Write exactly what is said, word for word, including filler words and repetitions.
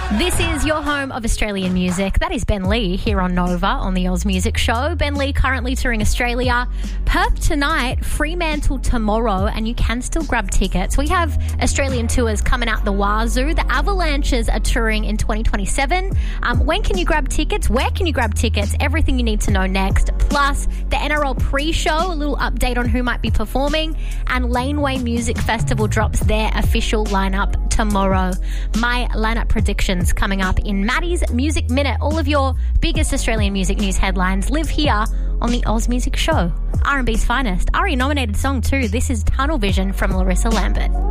This is your home of Australian music. That is Ben Lee here on Nova on the Oz Music Show. Ben Lee currently touring Australia. Perth tonight, Fremantle tomorrow, and you can still grab tickets. We have Australian tours coming out the wazoo. The Avalanches are touring in twenty twenty-seven. Um, when can you grab tickets? Where can you grab tickets? Everything you need to know next. Plus, the N R L pre-show, a little update on who might be performing, and Laneway Music Festival drops their official lineup tomorrow. My lineup predictions coming up in Maddie's Music Minute. All of your biggest Australian music news headlines live here on the Oz Music Show. R and B's finest. A R I A nominated song too. This is Tunnel Vision from Larissa Lambert.